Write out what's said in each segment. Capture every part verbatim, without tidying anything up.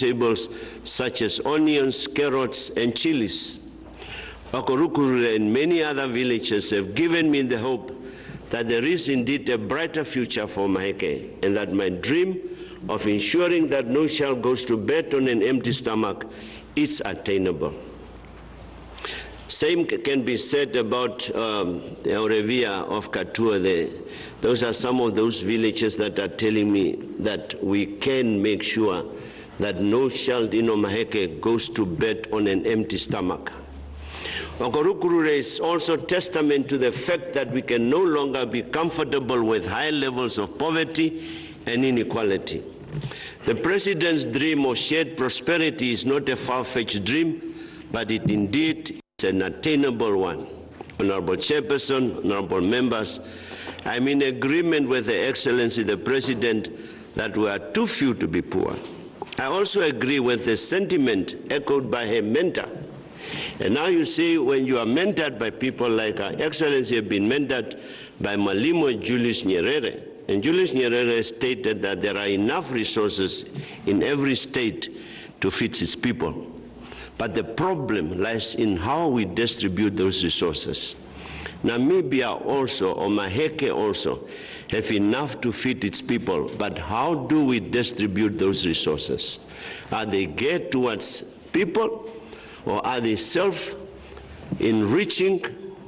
vegetables such as onions, carrots, and chilies. Okorukuru and many other villages have given me the hope that there is indeed a brighter future for Maheke, and that my dream of ensuring that no child goes to bed on an empty stomach is attainable. Same can be said about um, the Aurevia of Katua. The, those are some of those villages that are telling me that we can make sure that no child in Omaheke goes to bed on an empty stomach. Okorukuru is also testament to the fact that we can no longer be comfortable with high levels of poverty and inequality. The President's dream of shared prosperity is not a far-fetched dream, but it indeed is an attainable one. Honorable Chairperson, honorable members, I'm in agreement with the Excellency the President that we are too few to be poor. I also agree with the sentiment echoed by her mentor. And now you see, when you are mentored by people like Her Excellency have been mentored by Malimo Julius Nyerere, and Julius Nyerere stated that there are enough resources in every state to feed its people. But the problem lies in how we distribute those resources. Namibia also, or Maheke also, have enough to feed its people, but how do we distribute those resources? Are they geared towards people, or are they self-enriching?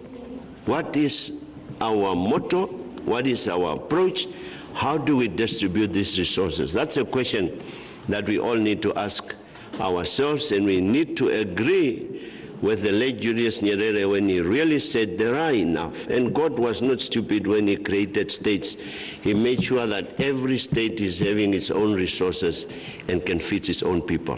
What is our motto? What is our approach? How do we distribute these resources? That's a question that we all need to ask ourselves, and we need to agree with the late Julius Nyerere when he really said there are enough. And God was not stupid when he created states. He made sure that every state is having its own resources and can feed its own people.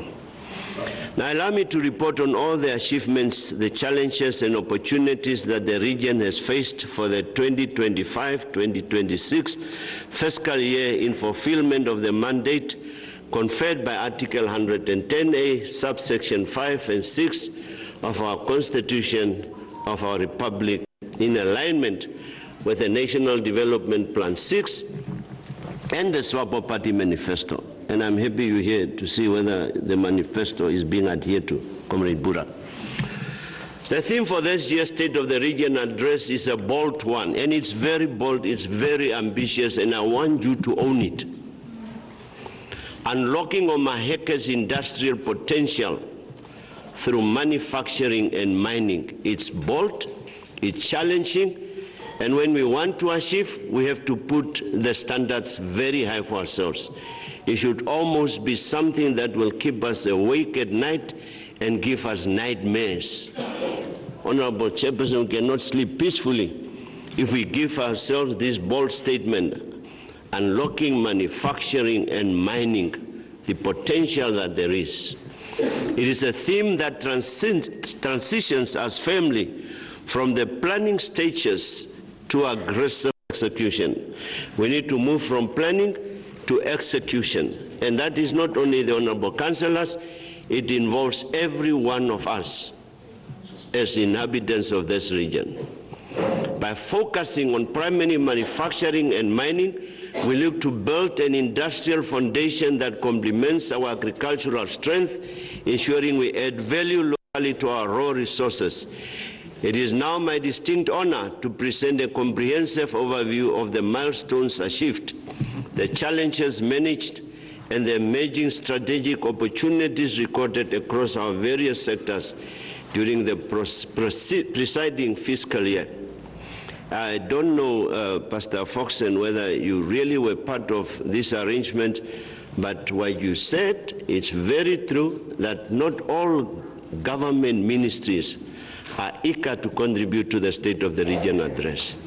Now allow me to report on all the achievements, the challenges and opportunities that the region has faced for the twenty twenty-five twenty twenty-six fiscal year in fulfillment of the mandate conferred by Article one hundred ten A, subsection five and six of our Constitution of our Republic, in alignment with the National Development Plan six and the SWAPO Party Manifesto. And I'm happy you're here to see whether the manifesto is being adhered to, Comrade Bura. The theme for this year's State of the Region address is a bold one, and it's very bold, it's very ambitious, and I want you to own it. Unlocking Omaheke's industrial potential through manufacturing and mining. It's bold, it's challenging, and when we want to achieve, we have to put the standards very high for ourselves. It should almost be something that will keep us awake at night and give us nightmares. Honorable Chairperson, we cannot sleep peacefully if we give ourselves this bold statement, unlocking manufacturing and mining, the potential that there is. It is a theme that transitions us firmly from the planning stages to aggressive execution. We need to move from planning to execution. And that is not only the honorable councillors, it involves every one of us as inhabitants of this region. By focusing on primary manufacturing and mining, we look to build an industrial foundation that complements our agricultural strength, ensuring we add value locally to our raw resources. It is now my distinct honor to present a comprehensive overview of the milestones achieved, the challenges managed, and the emerging strategic opportunities recorded across our various sectors during the preceding fiscal year. I don't know, uh, Pastor Foxen, whether you really were part of this arrangement, but what you said, it's very true that not all government ministries are eager to contribute to the State of the Region address.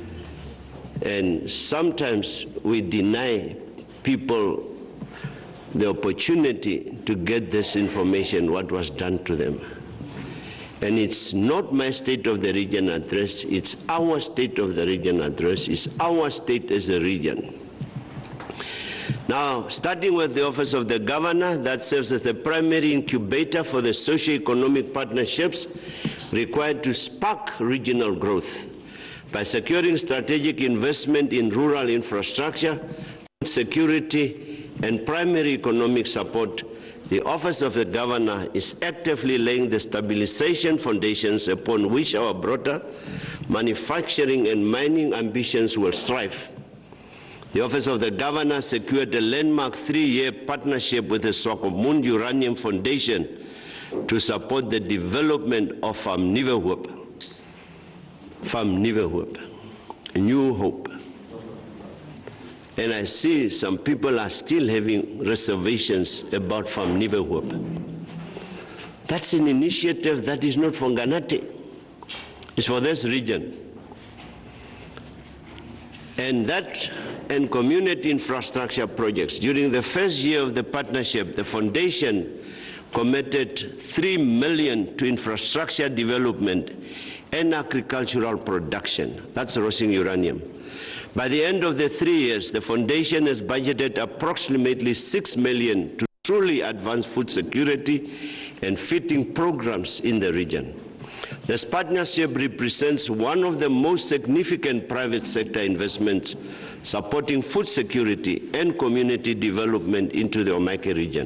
And sometimes we deny people the opportunity to get this information, what was done to them. And it's not my State of the Region address, it's our State of the Region address, it's our state as a region. Now, starting with the Office of the Governor, that serves as the primary incubator for the socio-economic partnerships required to spark regional growth by securing strategic investment in rural infrastructure, security, and primary economic support. The Office of the Governor is actively laying the stabilization foundations upon which our broader manufacturing and mining ambitions will strive. The Office of the Governor secured a landmark three-year partnership with the Swakopmund Uranium Foundation to support the development of Vamnivehoop. Vamnivehoop, New Hope. And I see some people are still having reservations about Vamnivehoop. That's an initiative that is not for Nganati. It's for this region. And that and community infrastructure projects. During the first year of the partnership, the foundation committed three million dollars to infrastructure development and agricultural production. That's roasting uranium. By the end of the three years, the foundation has budgeted approximately six million dollars to truly advance food security and feeding programs in the region. This partnership represents one of the most significant private sector investments supporting food security and community development into the Omake region.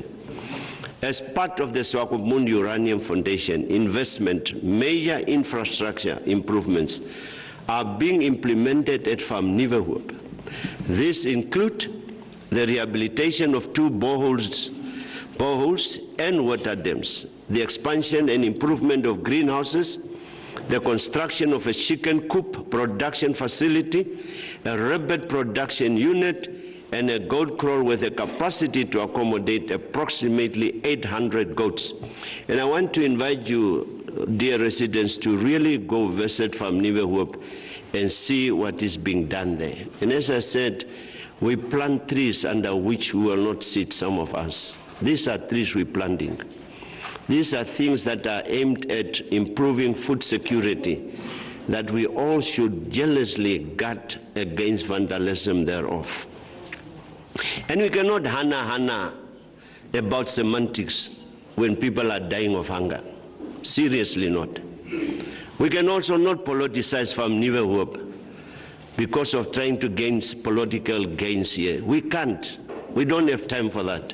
As part of the Swakopmund Uranium Foundation investment, major infrastructure improvements are being implemented at Vamnivehoop. These include the rehabilitation of two boreholes, boreholes and water dams, the expansion and improvement of greenhouses, the construction of a chicken coop production facility, a rabbit production unit, and a goat kraal with a capacity to accommodate approximately eight hundred goats. And I want to invite you, dear residents, to really go visit Vamnivehoop and see what is being done there. And as I said, we plant trees under which we will not sit, some of us. These are trees we're planting. These are things that are aimed at improving food security that we all should jealously guard against vandalism thereof. And we cannot hana-hana about semantics when people are dying of hunger. Seriously not. We can also not politicize Vamnivehoop because of trying to gain political gains here. We can't. We don't have time for that.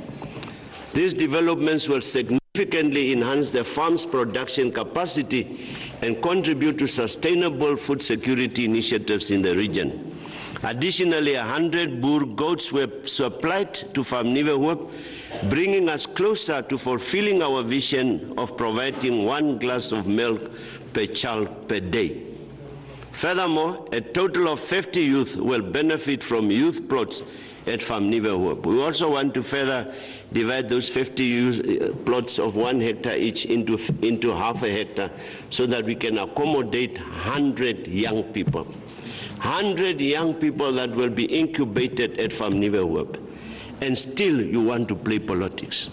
These developments will significantly enhance the farm's production capacity and contribute to sustainable food security initiatives in the region. Additionally, one hundred Boer goats were supplied to Vamnivehoop, bringing us closer to fulfilling our vision of providing one glass of milk per child per day. Furthermore, a total of fifty youth will benefit from youth plots at Vamnivehoop. We also want to further divide those fifty youth plots of one hectare each into, into half a hectare so that we can accommodate one hundred young people. one hundred young people that will be incubated at Vamnivehoop. And still you want to play politics.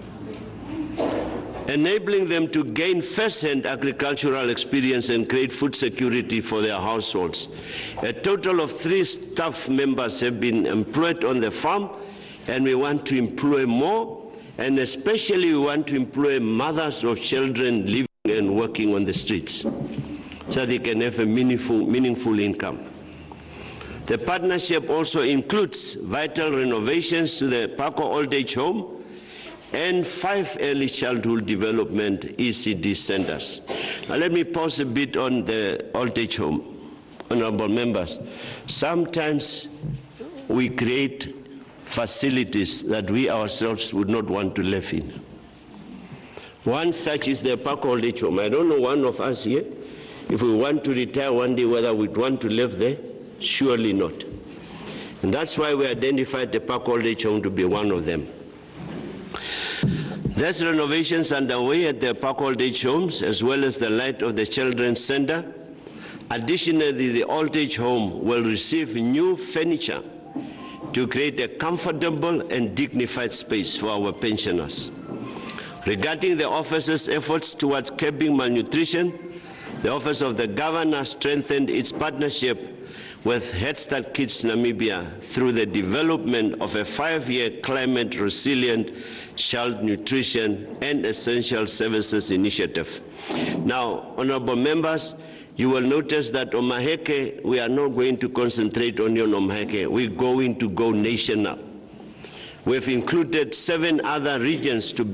Enabling them to gain first-hand agricultural experience and create food security for their households. A total of three staff members have been employed on the farm, and we want to employ more, and especially we want to employ mothers of children living and working on the streets so they can have a meaningful, meaningful income. The partnership also includes vital renovations to the Pako Old Age Home and five early childhood development E C D centers. Now let me pause a bit on the old age home. Honorable members, sometimes we create facilities that we ourselves would not want to live in. One such is the Pako Old Age Home. I don't know one of us here, if we want to retire one day, whether we'd want to live there. Surely not. And that's why we identified the Pako Old Age Home to be one of them. There's renovations underway at the Pako Old Age Homes, as well as the Light of the Children's Center. Additionally, the Old Age Home will receive new furniture to create a comfortable and dignified space for our pensioners. Regarding the office's efforts towards curbing malnutrition, the Office of the Governor strengthened its partnership with Head Start Kids Namibia through the development of a five-year climate resilient child nutrition and essential services initiative. Now, honorable members, you will notice that Omaheke, we are not going to concentrate only on Omaheke. We're going to go national. We have included seven other regions to